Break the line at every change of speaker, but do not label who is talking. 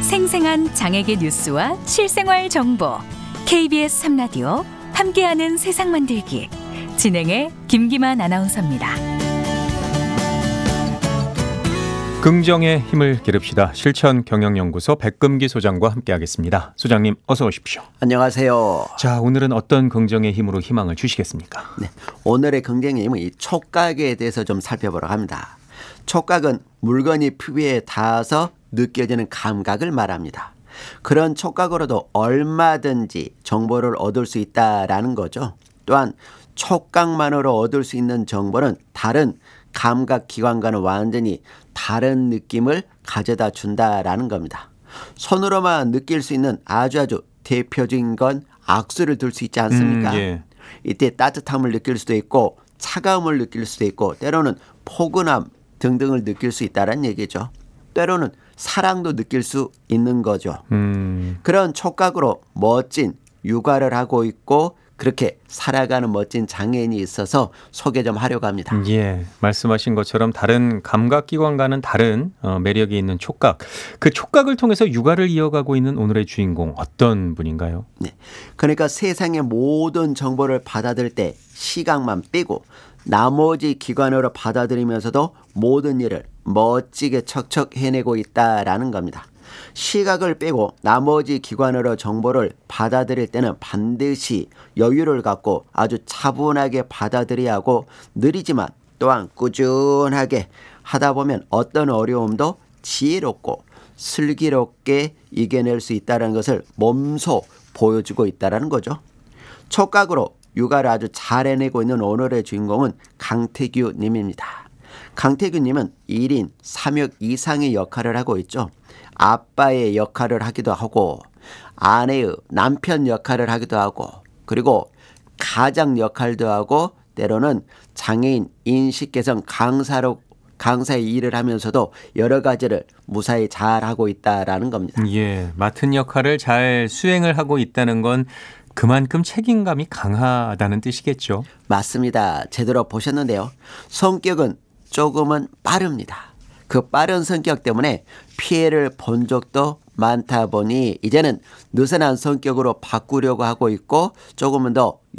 생생한 장애계 뉴스와 실생활 정보 KBS 3라디오 함께하는 세상 만들기 진행의 김기만 아나운서입니다.
긍정의 힘을 기릅시다. 실천경영연구소 백금기 소장과 함께하겠습니다. 소장님 어서 오십시오.
안녕하세요.
자, 오늘은 어떤 긍정의 힘으로 희망을 주시겠습니까?
네, 오늘의 긍정의 힘은 이 촉각에 대해서 좀 살펴보려고 합니다. 촉각은 물건이 피부에 닿아서 느껴지는 감각을 말합니다. 그런 촉각으로도 얼마든지 정보를 얻을 수 있다라는 거죠. 또한 촉각만으로 얻을 수 있는 정보는 다른 감각기관과는 완전히 다른 느낌을 가져다 준다라는 겁니다. 손으로만 느낄 수 있는 아주 대표적인 건 악수를 들 수 있지 않습니까?
예.
이때 따뜻함을 느낄 수도 있고 차가움을 느낄 수도 있고 때로는 포근함 등등을 느낄 수 있다는 얘기죠. 때로는 사랑도 느낄 수 있는 거죠. 그런 촉각으로 멋진 육아를 하고 있고 그렇게 살아가는 멋진 장애인이 있어서 소개 좀 하려고 합니다.
예, 말씀하신 것처럼 다른 감각기관과는 다른 매력이 있는 촉각. 그 촉각을 통해서 육아를 이어가고 있는 오늘의 주인공 어떤 분인가요?
네, 그러니까 세상의 모든 정보를 받아들일 때 시각만 빼고 나머지 기관으로 받아들이면서도 모든 일을 멋지게 척척 해내고 있다라는 겁니다. 시각을 빼고 나머지 기관으로 정보를 받아들일 때는 반드시 여유를 갖고 아주 차분하게 받아들여야 하고 느리지만 또한 꾸준하게 하다 보면 어떤 어려움도 지혜롭고 슬기롭게 이겨낼 수 있다는 것을 몸소 보여주고 있다는 거죠. 촉각으로 육아를 아주 잘 해내고 있는 오늘의 주인공은 강태규 님입니다. 강태규 님은 1인 3역 이상의 역할을 하고 있죠. 아빠의 역할을 하기도 하고 아내의 남편 역할을 하기도 하고 그리고 가장 역할도 하고 때로는 장애인 인식개선 강사의 일을 하면서도 여러 가지를 무사히 잘하고 있다라는 겁니다.
예, 맡은 역할을 잘 수행을 하고 있다는 건 그만큼 책임감이 강하다는 뜻이겠죠.
맞습니다. 제대로 보셨는데요. 성격은 조금은 빠릅니다. 그 빠른 성격 때문에 피해를 본 적도 많다 보니 이제는 느슨한 성격으로 바꾸려고 하고 있고 조금은 더